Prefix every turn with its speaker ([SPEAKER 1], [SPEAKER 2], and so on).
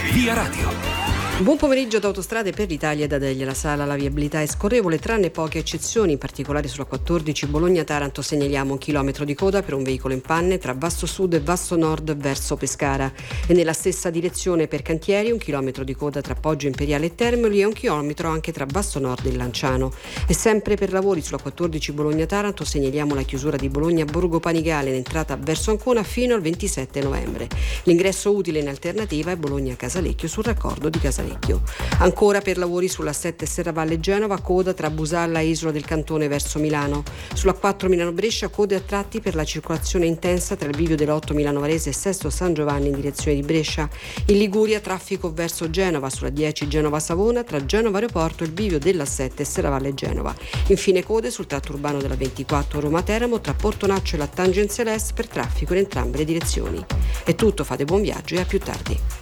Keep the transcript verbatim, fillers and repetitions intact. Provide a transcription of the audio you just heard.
[SPEAKER 1] Via Radio.
[SPEAKER 2] Buon pomeriggio da Autostrade per l'Italia e da Deglia La Sala. La viabilità è scorrevole tranne poche eccezioni, in particolare sulla quattordici Bologna-Taranto segnaliamo un chilometro di coda per un veicolo in panne tra Vasto Sud e Vasto Nord verso Pescara, e nella stessa direzione per Cantieri un chilometro di coda tra Poggio Imperiale e Termoli e un chilometro anche tra Vasto Nord e Lanciano. E sempre per lavori sulla quattordici Bologna-Taranto segnaliamo la chiusura di Bologna-Borgo Panigale in entrata verso Ancona fino al ventisette novembre. L'ingresso utile in alternativa è Bologna-Casalecchio sul raccordo di Casalecchio. Ancora per lavori sulla sette Serravalle Genova, coda tra Busalla e Isola del Cantone verso Milano. Sulla quattro Milano-Brescia, code a tratti per la circolazione intensa tra il bivio dell'otto Milano Varese e Sesto San Giovanni in direzione di Brescia. In Liguria traffico verso Genova sulla dieci Genova-Savona tra Genova Aeroporto e il bivio della sette Serravalle Genova. Infine code sul tratto urbano della ventiquattro Roma-Teramo tra Portonaccio e la tangenziale est per traffico in entrambe le direzioni. È tutto, fate buon viaggio e a più tardi.